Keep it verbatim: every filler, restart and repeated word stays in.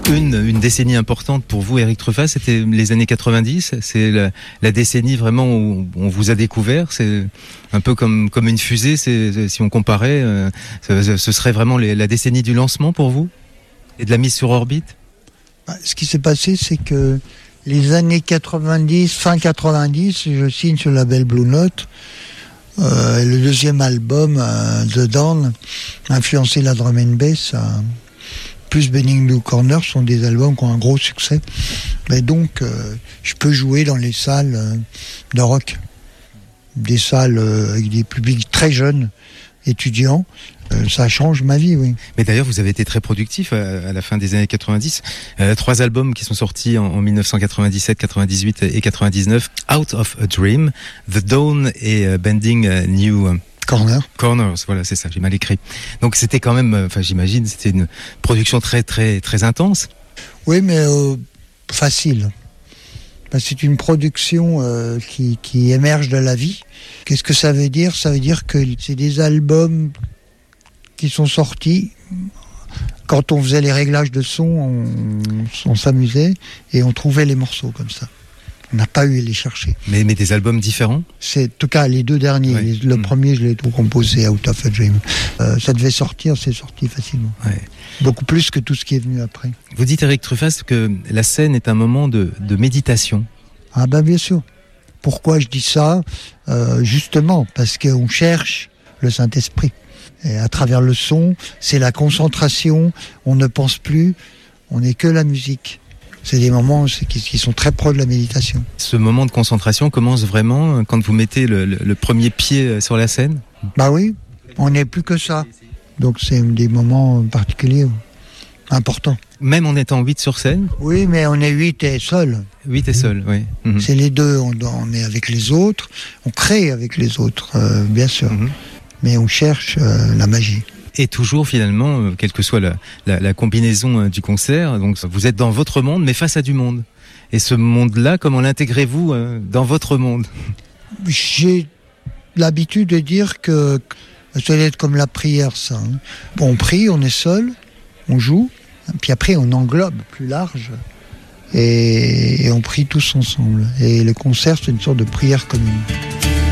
Une, une décennie importante pour vous, Eric Truffaz, c'était les années quatre-vingt-dix. C'est la, la décennie vraiment où on vous a découvert. C'est un peu comme, comme une fusée. C'est, si on comparait, euh, ce, ce serait vraiment les, la décennie du lancement pour vous et de la mise sur orbite. Ce qui s'est passé, c'est que les années quatre-vingt-dix, fin quatre-vingt-dix, je signe sur le label Blue Note. Euh, le deuxième album, euh, The Dawn, a influencé la drum and bass. Euh, plus Bending Blue Corner sont des albums qui ont un gros succès. Mais donc, euh, je peux jouer dans les salles euh, de rock. Des salles euh, avec des publics très jeunes, étudiants. Euh, ça change ma vie, oui. Mais d'ailleurs, vous avez été très productif à, à la fin des années quatre-vingt-dix. Euh, trois albums qui sont sortis en, en dix-neuf cent quatre-vingt-dix-sept, quatre-vingt-dix-huit et quatre-vingt-dix-neuf. Out of a Dream, The Dawn et uh, Bending uh, New... Corner. Corners, voilà, c'est ça, j'ai mal écrit. Donc c'était quand même, enfin j'imagine, c'était une production très très très intense. Oui, mais euh, facile. Ben, c'est une production euh, qui, qui émerge de la vie. Qu'est-ce que ça veut dire ? Ça veut dire que c'est des albums qui sont sortis. Quand on faisait les réglages de son, on, on s'amusait et on trouvait les morceaux comme ça. On n'a pas eu à les chercher. Mais, mais des albums différents ? C'est, en tout cas, les deux derniers. Ouais. Les, le mmh. premier, je l'ai tout composé, Out of a Dream. Euh, ça devait sortir, c'est sorti facilement. Ouais. Beaucoup plus que tout ce qui est venu après. Vous dites, Eric Truffaz, que la scène est un moment de, de méditation. Ah ben bien sûr. Pourquoi je dis ça ? euh, Justement, parce qu'on cherche le Saint-Esprit. Et à travers le son, c'est la concentration, on ne pense plus, on n'est que la musique. C'est des moments qui sont très proches de la méditation. Ce moment de concentration commence vraiment quand vous mettez le, le, le premier pied sur la scène ? Bah oui, on n'est plus que ça. Donc c'est des moments particuliers, importants. Même en étant huit sur scène ? Oui, mais on est huit et seul. Huit et seul, oui. Mmh. C'est les deux, on, on est avec les autres, on crée avec les autres, euh, bien sûr. Mmh. Mais on cherche euh, la magie. Et toujours finalement, quelle que soit la, la, la combinaison du concert, donc vous êtes dans votre monde, mais face à du monde. Et ce monde-là, comment l'intégrez-vous dans votre monde ? J'ai l'habitude de dire que ça doit être comme la prière, ça. Hein. On prie, on est seul, on joue, puis après on englobe plus large, et, et on prie tous ensemble. Et le concert, c'est une sorte de prière commune.